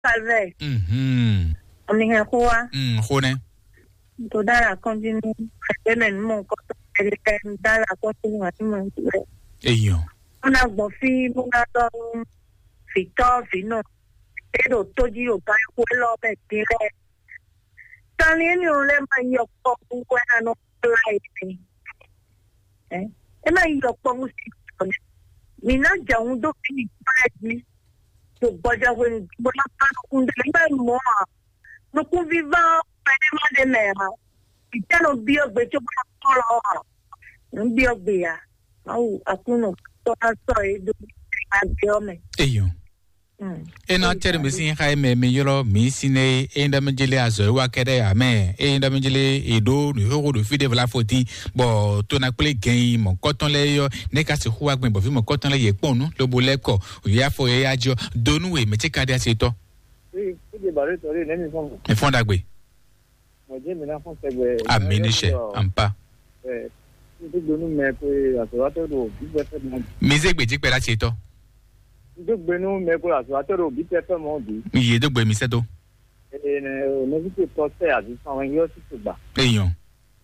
calve. On est quoi? Rone. Tout dans la continue. Et même mon corps dans la continuation. Eyo. On a bon fille, on a don fito, fino. Pero todo yo pa ko lo pe tire. Talien yo le ma yo ko ko no life. E ma yo ko musik. Mina jaun do fini paji. To boja when bona pa ko ndele mo. No ko viva pa de mer. Itano bio be to ba tolo. Ndio bia. Au akuno to aso do adiome. Eyo. Ena terme sin haime me yoro mi sine enda mjele azo wa kede ya me enda mjele edo ni horo do fide vla foti bo to na pele gen mo koton le yo ne ka se huwa gben bo fi mo koton le ye ponu lo bo leko ya fo ye ajo donu we me ti kade aseto de bare to re nemi fon me fon dagbe mo je mi na fon segbe aminise ampa donu me ko aso ato do bi be fe mo mi zegbe ji pe la seto Dogbenu meko aso atoro bi tefe mo di. Iye dogbe mi seto. Ne bi to se ati san yo si gba. Eyan.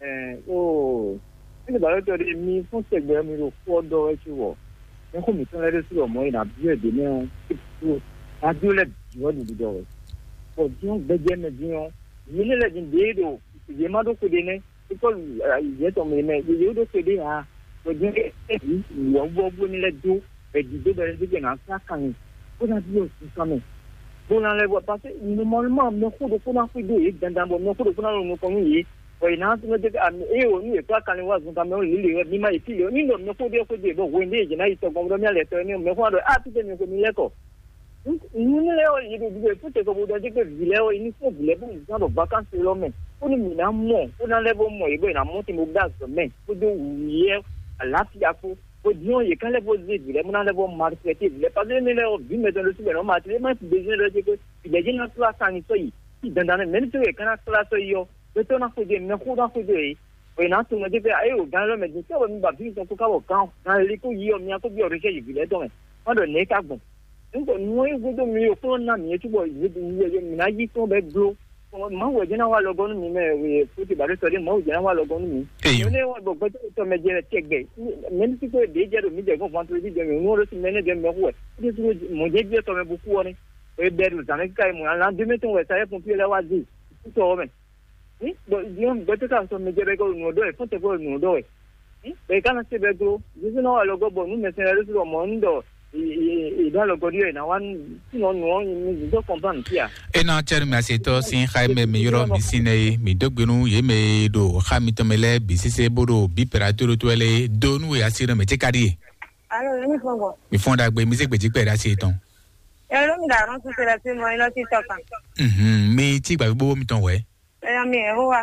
Ni ba to ri mi fun segbe mi ro ko do e ti wo. En ko mi tun le si o mo ina bi e de ni on. A bi o le jo ni do we. O di on beje me di on. Ni le din de do. Ye ma do ko de ne. Ko ye to me ne. Ye do ko de ha. O di wo wo ni le do. Di bere di na sa kan ko na bi o si kame bo na le bo parce normalement me ko do ko na fi do e dandan bo me ko do ko na no ko ni o ina tu me de o ni e pa kan wa zun kame o lile ni ma iti o ni no me ko de bo we ni je na ito ko do mi ale to ni me ko do a ti de ni ko ni le ko ni le o yi do bi fu te ko bo de ke vile o ni so vile bo ni sa do vacances lo me o ni mi na mo o na le bo mo e bo na mo ti mo gas me ko do ye alafia ko Dion ye quand les posés les mon les bon marketing les pas les les bi mais dans le super normal les mais besoin de que les gens na classe en soyi dans même tu quand classe yo le ton a fait mais ko dans fait et na tu me dit ayo dans le mais ça va me ba bi ko ka wo kan na le ko yi o mi ko bi o reche yi le don on do ne ka gun ngo no e go do mi o ko na mi tu bo yi na yi ko be glo ma wo jena wa logo mi me we futi bare sori ma wo jena wa logo mi ne wa bo to me jere tegbe men ti ko de jero mi de ko fanto di de mi no ro si mene de me ho di so mo je to me bu ku oni e beru zane kai mo la de me to we sa e pompi le wa di to me ni bo dion bo to ka so me jere ko no do e fonte ko no do e kana se be go di no wa logo bo nu me se re so mo ndo dans le Godio na wan non ni do comprendre kia ena terme aseto sin haime me yoro mi sine mi dogbenu ye me do hamito mele bisise bodo bi peraturo to ele donu e asire me tekadi Allo mi fongo mi fonda gbe mi segbe ti pera aseton e lo mi da ran tu se la ti mo ilo ti tokan mi ti gba gbogbo mi ton we e mi e ho wa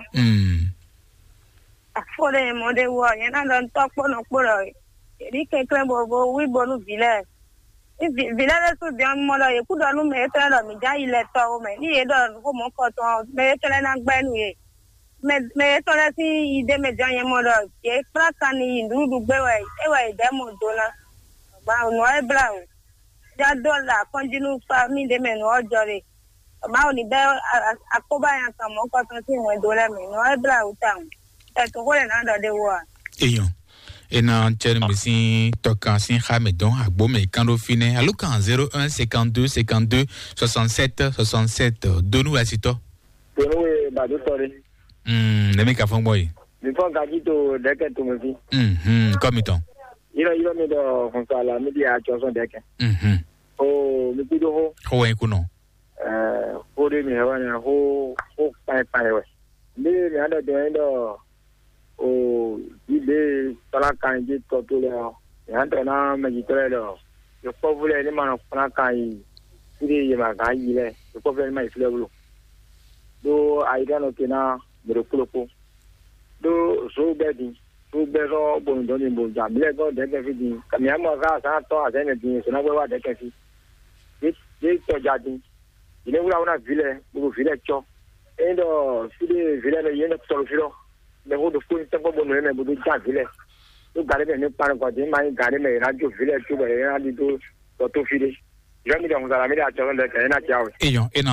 afore mo de wo yen na don topo no poro ri ke klembo bo wi bonu vile village so bien mo lo ye ku do nu me tele lo mi ja ile to o me ni e do ko mo ko to me tele na gba nu ye me to le si ide me jan ye mo lo ye fra kan ni ndu gbe we e we ide mo do na ba no e bra o ja dollar continue fa mi de me no ojore ba o ni be akoba yan kan mo ko to ti won do le me no e bra o tan e to ko le na do de wo eyon ena terme sin tokan sin hamedon agbo me kando fine alukan 01 52 52 67 67 donu asito donu e ba do tore ne me ka fon boy mi fon ka ji to deke to me fi komiton iro me do fon sala mi dia choson deke o mi pido ho en kuno o de mi hawa na ho pa we mi ada do o ile tala kan je to to le ya na me ji tole do yo ko vule ni ma na kan yi ire ye ma ga yi le yo ko vule ma ifle bulo do aida no kena bere kuloko do so bedi so bero bon do ni bo ja bile go de ke fi di kami ama ga sa to a ne di so na we wa de ke fi de to ja di ile wura una vile bu vile cho endo file vile le yene to filo le ho do ko ni tempo bon ne bu ja vile do gare be ne par ko de mai gare me radio vile to be ya di do to file Je me dis on a mis à Tchon de Kena Tiaw. Et